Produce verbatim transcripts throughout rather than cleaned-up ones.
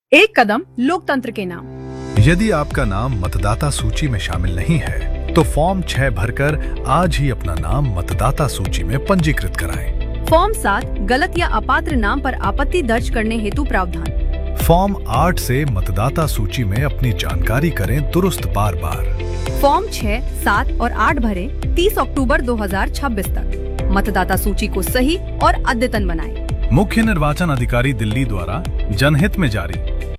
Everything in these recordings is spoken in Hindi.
एक कदम लोकतंत्र के नाम। यदि आपका नाम मतदाता सूची में शामिल नहीं है तो फॉर्म छह भरकर आज ही अपना नाम मतदाता सूची में पंजीकृत कराएं। फॉर्म सात गलत या अपात्र नाम पर आपत्ति दर्ज करने हेतु प्रावधान। फॉर्म आठ से मतदाता सूची में अपनी जानकारी करें दुरुस्त बार बार। फॉर्म छह, सात और आठ भरें तीस अक्टूबर दो हज़ार छब्बीस तक। मतदाता सूची को सही और अद्यतन बनाएं। मुख्य निर्वाचन अधिकारी दिल्ली द्वारा जनहित में जारी।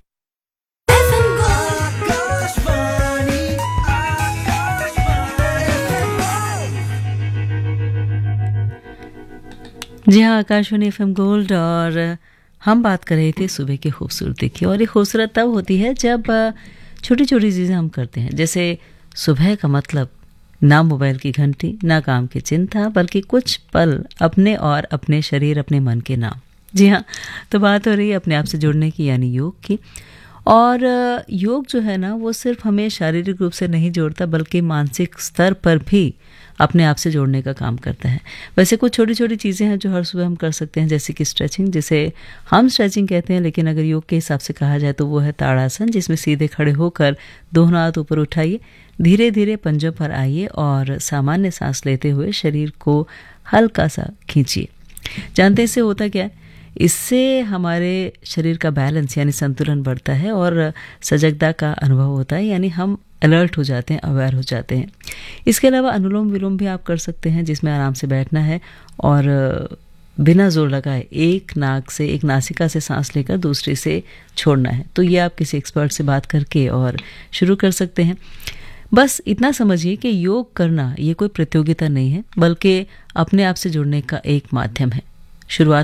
जी हाँ, आकाशवाणी एफ एम गोल्ड। और हम बात कर रहे थे सुबह की खूबसूरती की, और ये खूबसूरत तब होती है जब छोटी छोटी चीज़ें हम करते हैं। जैसे सुबह का मतलब ना मोबाइल की घंटी, ना काम की चिंता, बल्कि कुछ पल अपने और अपने शरीर, अपने मन के नाम। जी हाँ, तो बात हो रही है अपने आप से जुड़ने की, यानी योग की। और योग जो है ना, वो सिर्फ हमें शारीरिक रूप से नहीं जोड़ता, बल्कि मानसिक स्तर पर भी अपने आप से जोड़ने का काम करता है। वैसे कुछ छोटी छोटी चीज़ें हैं जो हर सुबह हम कर सकते हैं, जैसे कि स्ट्रेचिंग, जिसे हम स्ट्रेचिंग कहते हैं, लेकिन अगर योग के हिसाब से कहा जाए तो वो है ताड़ासन, जिसमें सीधे खड़े होकर दोनों हाथ ऊपर उठाइए, धीरे धीरे पंजों पर आइए और सामान्य सांस लेते हुए शरीर को हल्का सा खींचिए। जानते हैं इससे होता क्या है? इससे हमारे शरीर का बैलेंस यानी संतुलन बढ़ता है और सजगता का अनुभव होता है, यानी हम अलर्ट हो जाते हैं, अवेयर हो जाते हैं। इसके अलावा अनुलोम विलोम भी आप कर सकते हैं, जिसमें आराम से बैठना है और बिना जोर लगाए एक नाक से, एक नासिका से सांस लेकर दूसरे से छोड़ना है। तो ये आप किसी एक्सपर्ट से बात करके और शुरू कर सकते हैं। बस इतना समझिए कि योग करना ये कोई प्रतियोगिता नहीं है, बल्कि अपने आप से जुड़ने का एक माध्यम है। शुरुआत